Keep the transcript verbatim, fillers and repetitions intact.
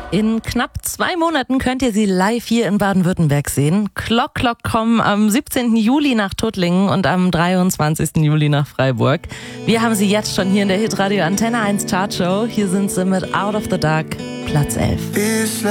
In knapp zwei Monaten könnt ihr sie live hier in Baden-Württemberg sehen. Klock Klock kommen am siebzehnten Juli nach Tuttlingen und am dreiundzwanzigsten Juli nach Freiburg. Wir haben sie jetzt schon hier in der Hitradio Antenne eins Chartshow. Hier sind sie mit Out of the Dark, Platz elf.